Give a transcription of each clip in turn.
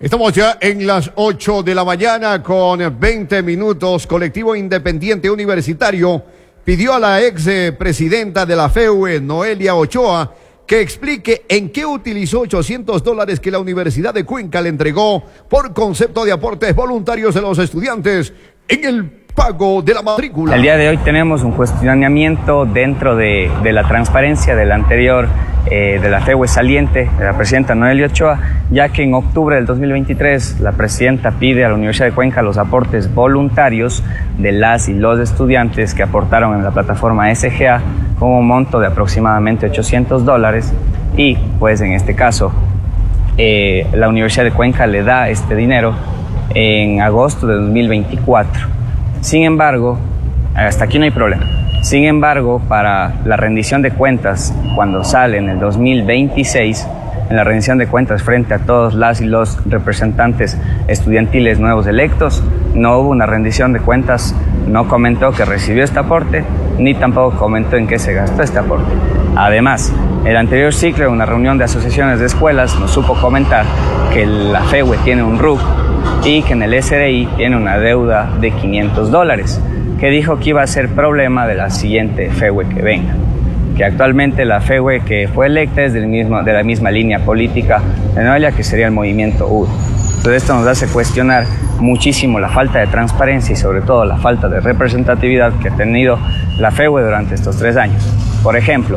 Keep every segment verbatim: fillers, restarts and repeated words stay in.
Estamos ya en las ocho de la mañana con veinte minutos. Colectivo Independiente Universitario pidió a la ex eh, presidenta de la F E U, Noelia Ochoa, que explique en qué utilizó ochocientos dólares que la Universidad de Cuenca le entregó por concepto de aportes voluntarios de los estudiantes en el pago de la matrícula. El día de hoy tenemos un cuestionamiento dentro de, de la transparencia del anterior, eh, de la F E U saliente, de la presidenta Noelia Ochoa, ya que en octubre del dos mil veintitrés la presidenta pide a la Universidad de Cuenca los aportes voluntarios de las y los estudiantes que aportaron en la plataforma S G A con un monto de aproximadamente ochocientos dólares y pues en este caso eh, la Universidad de Cuenca le da este dinero en agosto de dos mil veinticuatro. Sin embargo, hasta aquí no hay problema. Sin embargo, para la rendición de cuentas, cuando sale en el dos mil veintiséis, en la rendición de cuentas frente a todos las y los representantes estudiantiles nuevos electos, no hubo una rendición de cuentas, no comentó que recibió este aporte, ni tampoco comentó en qué se gastó este aporte. Además, el anterior ciclo, en una reunión de asociaciones de escuelas, nos supo comentar que la F E U tiene un R U C y que en el S R I tiene una deuda de quinientos dólares, que dijo que iba a ser problema de la siguiente F E U que venga, que actualmente la F E U que fue electa es del mismo, de la misma línea política de Noelia, que sería el movimiento U D. Entonces esto nos hace cuestionar muchísimo la falta de transparencia y sobre todo la falta de representatividad que ha tenido la F E U durante estos tres años. Por ejemplo,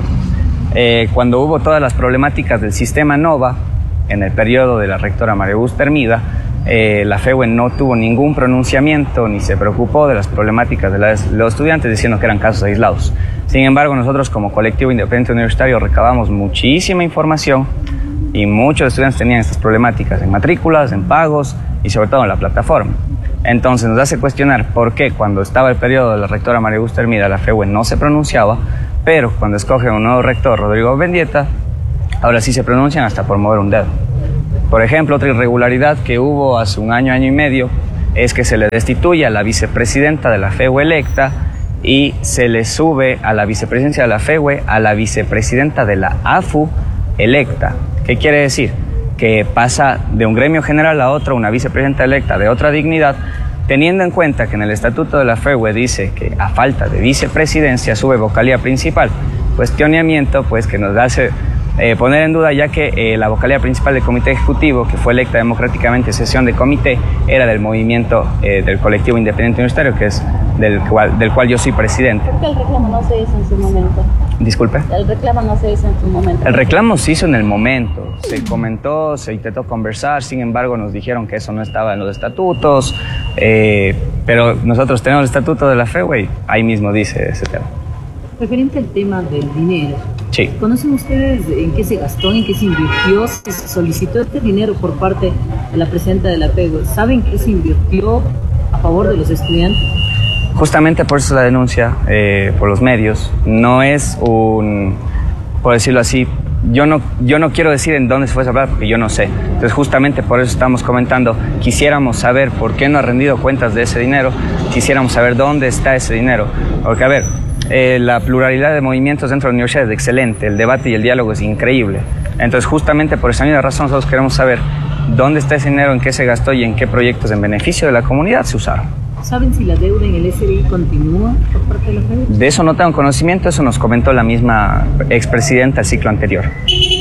eh, cuando hubo todas las problemáticas del sistema NOVA, en el periodo de la rectora María Augusta Hermida, Eh, la F E U no tuvo ningún pronunciamiento ni se preocupó de las problemáticas de las, los estudiantes, diciendo que eran casos aislados. Sin embargo, nosotros como colectivo independiente universitario recabamos muchísima información y muchos estudiantes tenían estas problemáticas en matrículas, en pagos y sobre todo en la plataforma. Entonces nos hace cuestionar por qué cuando estaba el periodo de la rectora María Augusta Hermida la F E U no se pronunciaba, pero cuando escogen un nuevo rector, Rodrigo Mendieta, ahora sí se pronuncian hasta por mover un dedo. Por ejemplo, otra irregularidad que hubo hace un año, año y medio, es que se le destituye a la vicepresidenta de la F E U electa y se le sube a la vicepresidencia de la F E U a la vicepresidenta de la A F U electa. ¿Qué quiere decir? Que pasa de un gremio general a otro, una vicepresidenta electa de otra dignidad, teniendo en cuenta que en el estatuto de la F E U dice que a falta de vicepresidencia sube vocalía principal. Cuestionamiento pues que nos hace Eh, poner en duda, ya que eh, la vocalía principal del comité ejecutivo, que fue electa democráticamente en sesión de comité, era del movimiento eh, del colectivo independiente universitario, que es del cual, del cual yo soy presidente. ¿Por qué el reclamo no se hizo en su momento? Disculpe. El reclamo no se hizo en su momento. El reclamo se hizo en el momento, se comentó, se intentó conversar, sin embargo nos dijeron que eso no estaba en los estatutos, eh, pero nosotros tenemos el estatuto de la F E U y ahí mismo dice ese tema. Referente al tema del dinero, sí. ¿Conocen ustedes en qué se gastó, en qué se invirtió, se solicitó este dinero por parte de la presidenta de la F E U? ¿Saben qué se invirtió a favor de los estudiantes? Justamente por eso la denuncia eh, por los medios. No es un, por decirlo así, yo no, yo no quiero decir en dónde se fue esa plata porque yo no sé. Entonces justamente por eso estamos comentando, quisiéramos saber por qué no ha rendido cuentas de ese dinero, quisiéramos saber dónde está ese dinero. Porque a ver, Eh, la pluralidad de movimientos dentro de la universidad es excelente, el debate y el diálogo es increíble. Entonces justamente por esa misma razón nosotros queremos saber dónde está ese dinero, en qué se gastó y en qué proyectos en beneficio de la comunidad se usaron. ¿Saben si la deuda en el S R I continúa por parte de la F E U? De eso no tengo conocimiento, eso nos comentó la misma expresidenta del ciclo anterior.